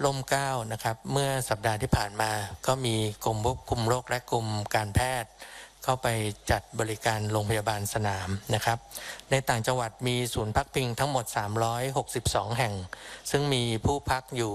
ร่มเกล้านะครับเมื่อสัปดาห์ที่ผ่านมาก็มีกรมควบคุมโรคและกรมการแพทย์เข้าไปจัดบริการโรงพยาบาลสนามนะครับในต่างจังหวัดมีศูนย์พักพิงทั้งหมด362แห่งซึ่งมีผู้พักอยู่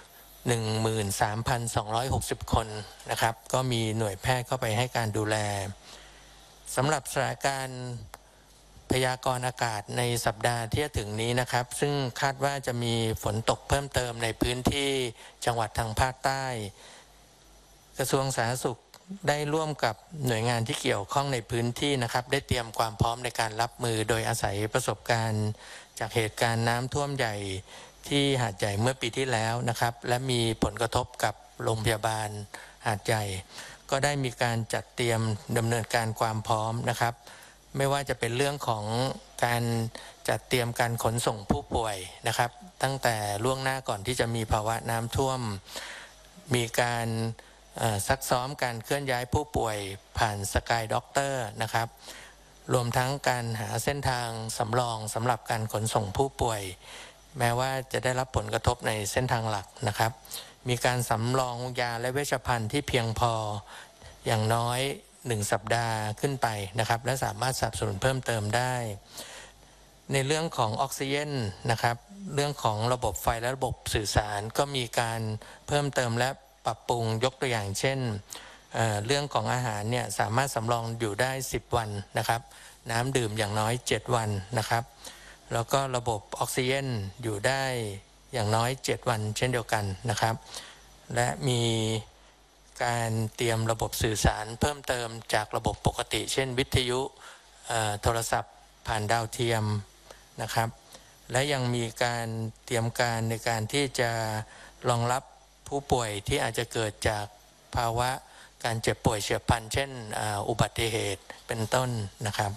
13,260 คนนะครับก็มีหน่วยแพทย์เข้าไปให้การดูแลสำหรับสถานการณ์พยากรณ์อากาศในสัปดาห์ที่จะถึงนี้นะครับซึ่งคาดว่าจะมีฝนตกเพิ่มเติมในพื้นที่จังหวัดทางภาคใต้กระทรวงสาธารณสุขได้ร่วมกับหน่วยงานที่เกี่ยวข้องในพื้นที่นะครับได้เตรียมความพร้อมในการรับมือโดยอาศัยประสบการณ์จากเหตุการณ์น้ำท่วมใหญ่ที่หาดใหญ่เมื่อปีที่แล้วนะครับและมีผลกระทบกับโรงพยาบาลหาดใหญ่ก็ได้มีการจัดเตรียมดำเนินการความพร้อมนะครับไม่ว่าจะเป็นเรื่องของการจัดเตรียมการขนส่งผู้ป่วยนะครับตั้งแต่ล่วงหน้าก่อนที่จะมีภาวะน้ำท่วมมีการซักซ้อมการเคลื่อนย้ายผู้ป่วยผ่านสกายด็อกเตอร์นะครับรวมทั้งการหาเส้นทางสำรองสำหรับการขนส่งผู้ป่วยแม้ว่าจะได้รับผลกระทบในเส้นทางหลักนะครับมีการสำรองยาและเวชภัณฑ์ที่เพียงพออย่างน้อย1 สัปดาห์ขึ้นไปนะครับและสามารถสนับสนุนเพิ่มเติมได้ในเรื่องของออกซิเจนนะครับเรื่องของระบบไฟและระบบสื่อสารก็มีการเพิ่มเติมและปรับปรุงยกตัวอย่างเช่นเรื่องของอาหารเนี่ยสามารถสำรองอยู่ได้10 วันนะครับน้ำดื่มอย่างน้อย7 วันนะครับแล้วก็ระบบออกซิเจนอยู่ได้อย่างน้อย7 วันเช่นเดียวกันนะครับและมีการเตรียมระบบสื่อสารเพิ่มเติมจากระบบปกติเช่นวิทยุโทรศัพท์ผ่านดาวเทียมนะครับและยังมีการเตรียมการในการที่จะรองรับผู้ป่วยที่อาจจะเกิดจากภาวะการเจ็บป่วยเฉียบพลันเช่นอุบัติเหตุเป็นต้นนะครับ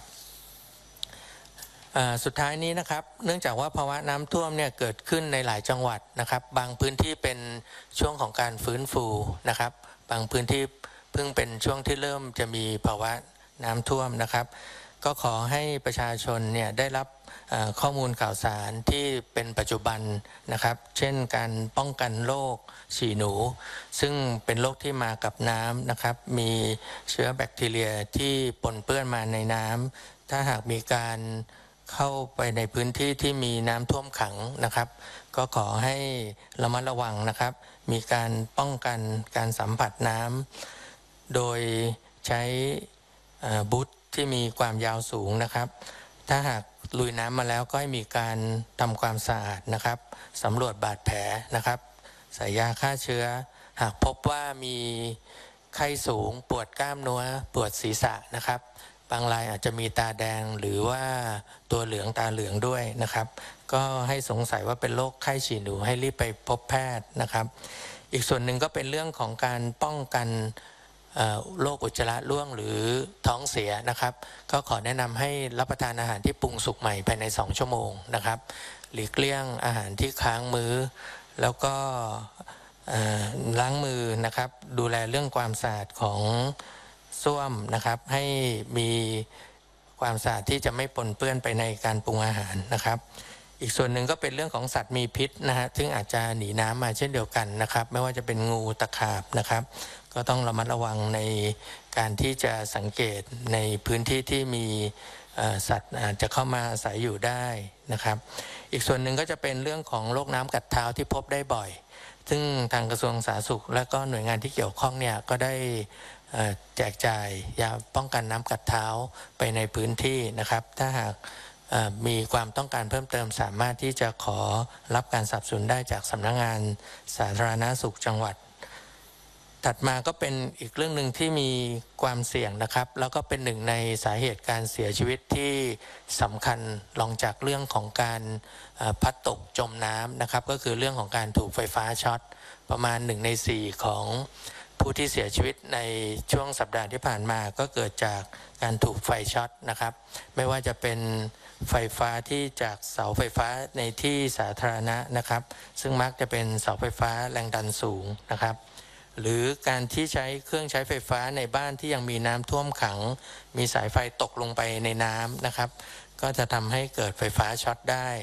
สุดท้ายนี้นะครับเนื่องจากว่าภาวะน้ำท่วมเนี่ยเกิดขึ้นในหลายจังหวัดนะครับบางพื้นที่เป็นช่วงของการฟื้นฟูนะครับบางพื้นที่เพิ่งเป็นช่วงที่เริ่มจะมีภาวะน้ำท่วมนะครับก็ขอให้ประชาชนเนี่ยได้รับข้อมูลข่าวสารที่เป็นปัจจุบันนะครับเช่นการป้องกันโรคฉี่หนูซึ่งเป็นโรคที่มากับน้ำนะครับมีเชื้อแบคทีเรียที่ปนเปื้อนมาในน้ำถ้าหากมีการเข้าไปในพื้นที่ที่มีน้ำท่วมขังนะครับก็ขอให้ระมัดระวังนะครับมีการป้องกันการสัมผัสน้ำโดยใช้บูทที่มีความยาวสูงนะครับถ้าหากลุยน้ำมาแล้วก็ให้มีการทำความสะอาดนะครับสำรวจบาดแผลนะครับใส่ยาฆ่าเชื้อหากพบว่ามีไข้สูงปวดกล้ามเนื้อปวดศีรษะนะครับบางรายอาจจะมีตาแดงหรือว่าตัวเหลืองตาเหลืองด้วยนะครับก็ให้สงสัยว่าเป็นโรคไข้ฉี่หนูให้รีบไปพบแพทย์นะครับอีกส่วนหนึ่งก็เป็นเรื่องของการป้องกันโรคอุจจาระร่วงหรือท้องเสียนะครับก็ขอแนะนำให้รับประทานอาหารที่ปรุงสุกใหม่ภายใน2 ชั่วโมงนะครับหลีกเลี่ยงอาหารที่ค้างมื้อแล้วก็ล้างมือนะครับดูแลเรื่องความสะอาดของส้วมนะครับให้มีความสะอาดที่จะไม่ปนเปื้อนไปในการปรุงอาหารนะครับอีกส่วนหนึ่งก็เป็นเรื่องของสัตว์มีพิษนะฮะซึ่งอาจจะหนีน้ำมาเช่นเดียวกันนะครับไม่ว่าจะเป็นงูตะขาบนะครับก็ต้องระมัดระวังในการที่จะสังเกตในพื้นที่ที่มีสัตว์อาจจะเข้ามาอาศัยอยู่ได้นะครับอีกส่วนหนึ่งก็จะเป็นเรื่องของโรคน้ำกัดเท้าที่พบได้บ่อยซึ่งทางกระทรวงสาธารณสุขและก็หน่วยงานที่เกี่ยวข้องเนี่ยก็ได้แจกจ่ายยาป้องกันน้ำกัดเท้าไปในพื้นที่นะครับถ้าหากมีความต้องการเพิ่มเติมสามารถที่จะขอรับการสนับสนุนได้จากสำนักงานสาธารณสุขจังหวัดถัดมาก็เป็นอีกเรื่องหนึ่งที่มีความเสี่ยงนะครับแล้วก็เป็นหนึ่งในสาเหตุการเสียชีวิตที่สำคัญรองจากเรื่องของการพลัดตกจมน้ำนะครับก็คือเรื่องของการถูกไฟฟ้าช็อตประมาณ1 ใน 4ของผู้ที่เสียชีวิตในช่วงสัปดาห์ที่ผ่านมาก็เกิดจากการถูกไฟช็อตนะครับไม่ว่าจะเป็นไฟฟ้าที่จากเสาไฟฟ้าในที่สาธารณะนะครับซึ่งมักจะเป็นเสาไฟฟ้าแรงดันสูงนะครับหรือการที่ใช้เครื่องใช้ไฟฟ้าในบ้านที่ยังมีน้ำท่วมขังมีสายไฟตกลงไปในน้ำนะครับก็จะทำให้เกิดไฟฟ้าช็อตได้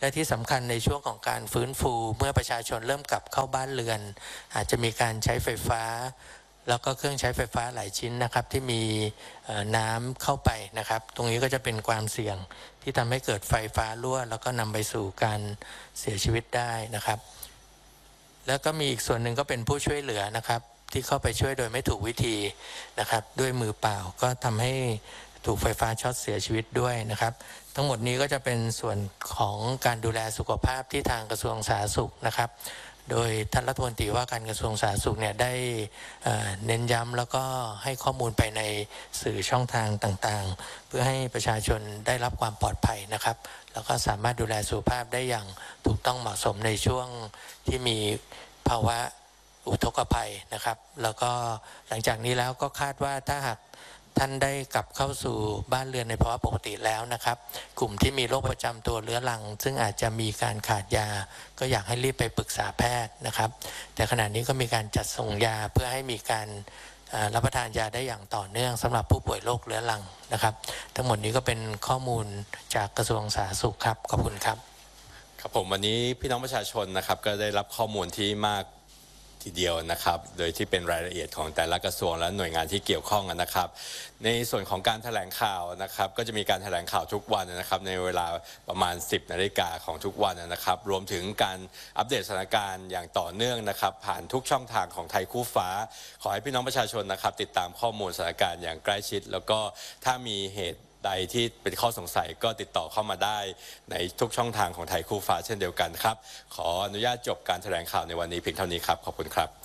และที่สำคัญในช่วงของการฟื้นฟูเมื่อประชาชนเริ่มกลับเข้าบ้านเรือนอาจจะมีการใช้ไฟฟ้าแล้วก็เครื่องใช้ไฟฟ้าหลายชิ้นนะครับที่มีน้ำเข้าไปนะครับตรงนี้ก็จะเป็นความเสี่ยงที่ทำให้เกิดไฟฟ้ารั่วแล้วก็นำไปสู่การเสียชีวิตได้นะครับแล้วก็มีอีกส่วนหนึ่งก็เป็นผู้ช่วยเหลือนะครับที่เข้าไปช่วยโดยไม่ถูกวิธีนะครับด้วยมือเปล่าก็ทำให้ถูกไฟฟ้าช็อตเสียชีวิตด้วยนะครับทั้งหมดนี้ก็จะเป็นส่วนของการดูแลสุขภาพที่ทางกระทรวงสาธารณสุขนะครับโดยท่านรัฐมนตรีว่าการกระทรวงสาธารณสุขเนี่ยได้เน้นย้ำแล้วก็ให้ข้อมูลไปในสื่อช่องทางต่างๆเพื่อให้ประชาชนได้รับความปลอดภัยนะครับแล้วก็สามารถดูแลสุขภาพได้อย่างถูกต้องเหมาะสมในช่วงที่มีภาวะอุทกภัยนะครับแล้วก็หลังจากนี้แล้วก็คาดว่าถ้าหากท่านได้กลับเข้าสู่บ้านเรือนในภาวะปกติแล้วนะครับกลุ่มที่มีโรคประจำตัวเรื้อรังซึ่งอาจจะมีการขาดยาก็อยากให้รีบไปปรึกษาแพทย์นะครับแต่ขณะนี้ก็มีการจัดส่งยาเพื่อให้มีการรับประทานยาได้อย่างต่อเนื่องสำหรับผู้ป่วยโรคเรื้อรังนะครับทั้งหมดนี้ก็เป็นข้อมูลจากกระทรวงสาธารณสุขครับขอบคุณครับครับผมวันนี้พี่น้องประชาชนนะครับก็ได้รับข้อมูลที่มากทีเดียวนะครับโดยที่เป็นรายละเอียดของแต่ละกระทรวงและหน่วยงานที่เกี่ยวข้องนะครับในส่วนของการแถลงข่าวนะครับก็จะมีการแถลงข่าวทุกวันนะครับในเวลาประมาณ 10 นาฬิกาของทุกวันนะครับรวมถึงการอัปเดตสถานการณ์อย่างต่อเนื่องนะครับผ่านทุกช่องทางของไทยคู่ฟ้าขอให้พี่น้องประชาชนนะครับติดตามข้อมูลสถานการณ์อย่างใกล้ชิดแล้วก็ถ้ามีเหตุใดที่เป็นข้อสงสัยก็ติดต่อเข้ามาได้ในทุกช่องทางของไทยคู่ฟ้าเช่นเดียวกันครับขออนุญาตจบการแถลงข่าวในวันนี้เพียงเท่านี้ครับขอบคุณครับ